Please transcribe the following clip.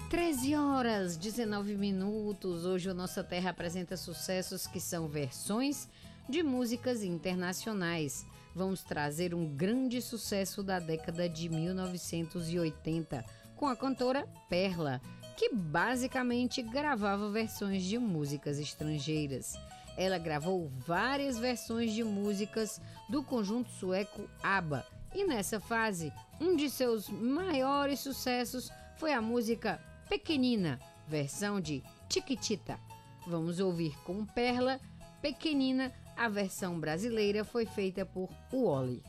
13 horas, 19 minutos. Hoje o Nossa Terra apresenta sucessos que são versões de músicas internacionais. Vamos trazer um grande sucesso da década de 1980 com a cantora Perla, que basicamente gravava versões de músicas estrangeiras. Ela gravou várias versões de músicas do conjunto sueco ABBA e nessa fase, um de seus maiores sucessos foi a música Pequenina, versão de Chiquitita. Vamos ouvir com Perla, Pequenina, a versão brasileira foi feita por Wally.